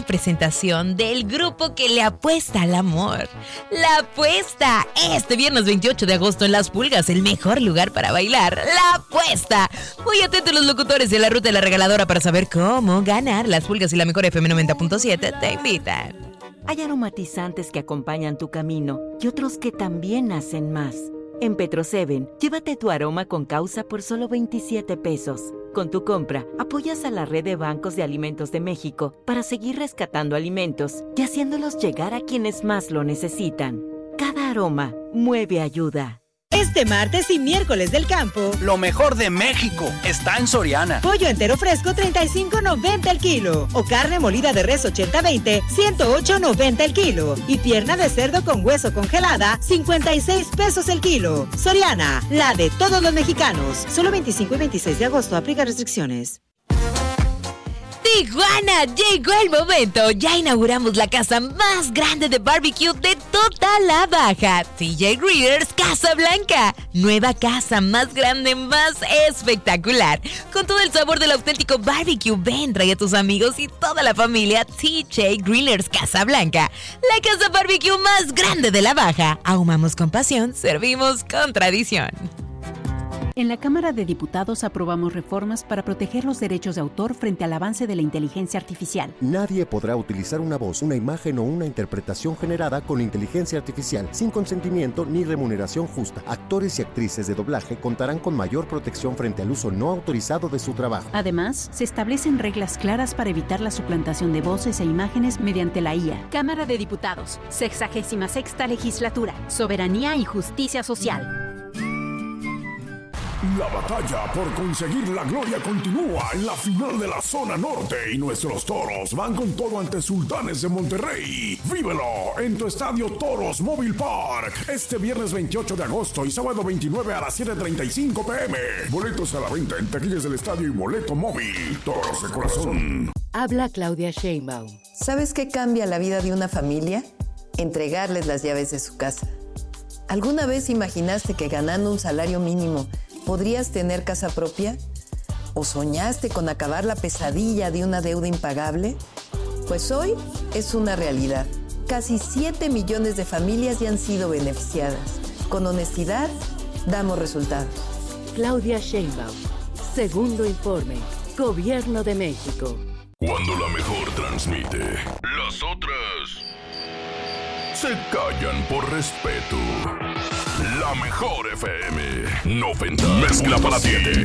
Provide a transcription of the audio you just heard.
Presentación del grupo que le apuesta al amor. La Apuesta. Este viernes 28 de agosto en Las Pulgas, el mejor lugar para bailar. La Apuesta. Muy atentos los locutores de la ruta de la regaladora para saber cómo ganar. Las Pulgas y la mejor FM 90.7 te invitan. Hay aromatizantes que acompañan tu camino y otros que también hacen más. En Petro 7, llévate tu aroma con causa por solo 27 pesos. Con tu compra, apoyas a la red de bancos de alimentos de México para seguir rescatando alimentos y haciéndolos llegar a quienes más lo necesitan. Cada aroma mueve ayuda. Este martes y miércoles del campo, lo mejor de México está en Soriana. Pollo entero fresco, $35.90 el kilo. O carne molida de res 80-20, $108.90 el kilo. Y pierna de cerdo con hueso congelada, 56 pesos el kilo. Soriana, la de todos los mexicanos. Solo 25 y 26 de agosto, aplica restricciones. Tijuana, llegó el momento. Ya inauguramos la casa más grande de barbecue de toda la Baja. TJ Grillers Casablanca. Nueva casa más grande, más espectacular. Con todo el sabor del auténtico barbecue. Ven, trae a tus amigos y toda la familia. TJ Grillers Casablanca. La casa barbecue más grande de la Baja. Ahumamos con pasión, servimos con tradición. En la Cámara de Diputados aprobamos reformas para proteger los derechos de autor frente al avance de la inteligencia artificial. Nadie podrá utilizar una voz, una imagen o una interpretación generada con inteligencia artificial sin consentimiento ni remuneración justa. Actores y actrices de doblaje contarán con mayor protección frente al uso no autorizado de su trabajo. Además, se establecen reglas claras para evitar la suplantación de voces e imágenes mediante la IA. Cámara de Diputados, 66ª Legislatura, Soberanía y Justicia Social. La batalla por conseguir la gloria continúa en la final de la zona norte y nuestros toros van con todo ante Sultanes de Monterrey. ¡Vívelo en tu estadio Toros Mobile Park! Este viernes 28 de agosto y sábado 29 a las 7:35 p.m. Boletos a la venta en taquillas del estadio y boleto móvil. Toros de corazón. Habla Claudia Sheinbaum. ¿Sabes qué cambia la vida de una familia? Entregarles las llaves de su casa. ¿Alguna vez imaginaste que ganando un salario mínimo podrías tener casa propia? ¿O soñaste con acabar la pesadilla de una deuda impagable? Pues hoy es una realidad. Casi 7 millones de familias ya han sido beneficiadas. Con honestidad, damos resultados. Claudia Sheinbaum. Segundo informe. Gobierno de México. Cuando la mejor transmite, las otras se callan por respeto. La mejor FM 90. Mezcla para ti.